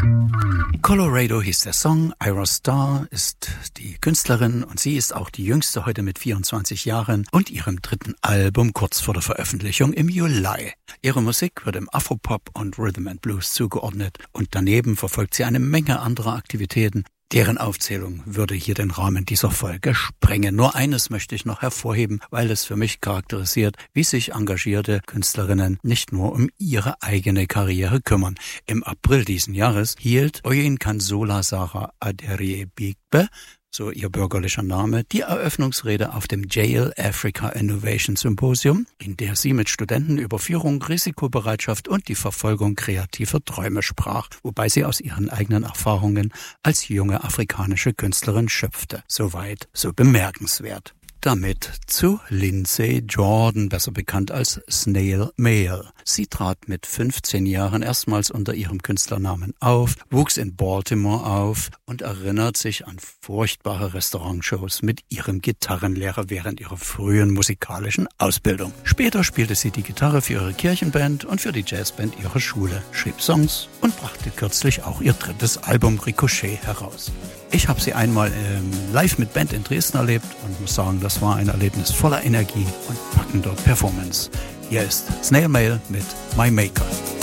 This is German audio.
Colorado hieß der Song, Ira Starr ist die Künstlerin und sie ist auch die jüngste heute mit 24 Jahren und ihrem dritten Album kurz vor der Veröffentlichung im Juli. Ihre Musik wird im Afropop und Rhythm and Blues zugeordnet und daneben verfolgt sie eine Menge anderer Aktivitäten. Deren Aufzählung würde hier den Rahmen dieser Folge sprengen. Nur eines möchte ich noch hervorheben, weil es für mich charakterisiert, wie sich engagierte Künstlerinnen nicht nur um ihre eigene Karriere kümmern. Im April diesen Jahres hielt Oyinkansola Sarah Aderibigbe, so ihr bürgerlicher Name, die Eröffnungsrede auf dem Jail Africa Innovation Symposium, in der sie mit Studenten über Führung, Risikobereitschaft und die Verfolgung kreativer Träume sprach, wobei sie aus ihren eigenen Erfahrungen als junge afrikanische Künstlerin schöpfte. Soweit, so bemerkenswert. Damit zu Lindsay Jordan, besser bekannt als Snail Mail. Sie trat mit 15 Jahren erstmals unter ihrem Künstlernamen auf, wuchs in Baltimore auf und erinnert sich an furchtbare Restaurantshows mit ihrem Gitarrenlehrer während ihrer frühen musikalischen Ausbildung. Später spielte sie die Gitarre für ihre Kirchenband und für die Jazzband ihrer Schule, schrieb Songs und brachte kürzlich auch ihr drittes Album Ricochet heraus. Ich habe sie einmal live mit Band in Dresden erlebt und muss sagen, das war ein Erlebnis voller Energie und packender Performance. Hier ist Snail Mail mit My Maker.